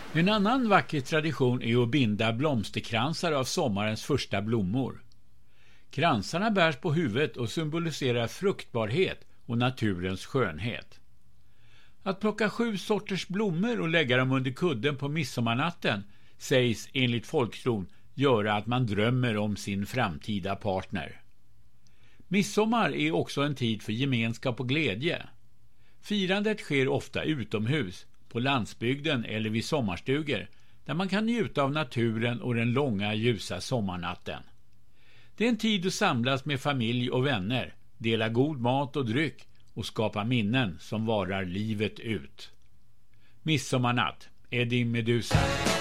En annan vacker tradition är att binda blomsterkransar av sommarens första blommor. Kransarna bärs på huvudet och symboliserar fruktbarhet och naturens skönhet. Att plocka 7 sorters blommor och lägga dem under kudden på midsommarnatten sägs enligt folktron göra att man drömmer om sin framtida partner. Midsommar är också en tid för gemenskap och glädje. Firandet sker ofta utomhus, på landsbygden eller vid sommarstugor, där man kan njuta av naturen och den långa ljusa sommarnatten. Det är en tid att samlas med familj och vänner, dela god mat och dryck och skapa minnen som varar livet ut. Midsommarnatt, Eddie Meduza.